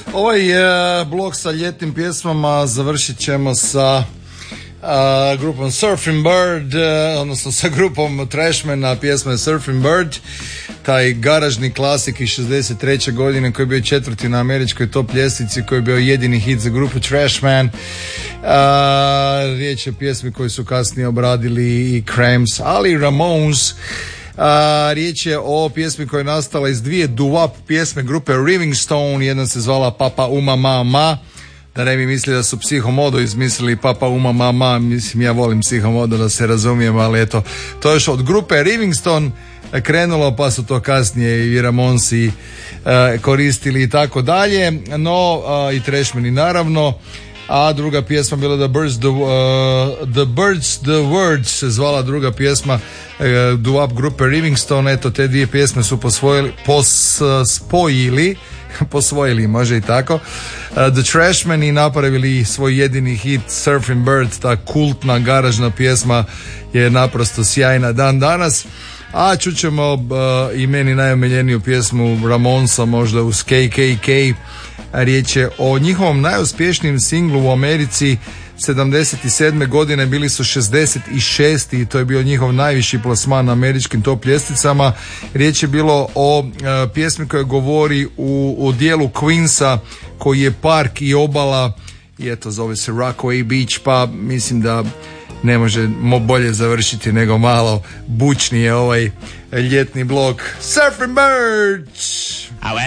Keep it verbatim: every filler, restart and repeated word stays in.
Ovaj uh, blok sa ljetnim pjesmama završit ćemo sa uh, grupom Surfing Bird, uh, odnosno sa grupom Trashmana, pjesma je Surfing Bird, taj garažni klasik iz šezdeset treće godine koji je bio četvrti na američkoj top ljestvici, koji je bio jedini hit za grupu Trashman. Uh, riječ je o pjesmi koju su kasnije obradili i Cramps, ali i Ramones. Uh, riječ je o pjesmi koja je nastala iz dvije doo-wop pjesme grupe Living Stone. Jedna se zvala Papa Uma Ma Ma, da ne bi mislili da su Psihomodo izmislili Papa Uma Ma Ma. Mislim, ja volim Psihomodo, da se razumijem, ali eto, to je još od grupe Livingstone krenulo, pa su to kasnije i Ramonsi uh, koristili i tako dalje, no uh, i Trashmani naravno. A druga pjesma bila The Birds, The, uh, the Birds, The Words se zvala druga pjesma uh, doo-wop grupe Livingstone. Eto, te dvije pjesme su posvojili, pos, uh, spojili, posvojili, može i tako, uh, The Trashmani napravili svoj jedini hit Surfing Bird. Ta kultna garažna pjesma je naprosto sjajna dan danas. A čućemo uh, i meni najomiljeniju pjesmu Ramonsa, možda uz K K K. Riječ je o njihovom najuspješnijem singlu u Americi. sedamdeset sedme godine bili su šezdeset šesti i to je bio njihov najviši plasman na američkim top ljestvicama. Riječ je bilo o uh, pjesmi koja govori u, u dijelu Queensa koji je park i obala, i eto, zove se Rockaway Beach, pa mislim da ne može bolje završiti nego malo bučnije ovaj ljetni blok. Surfing Birds!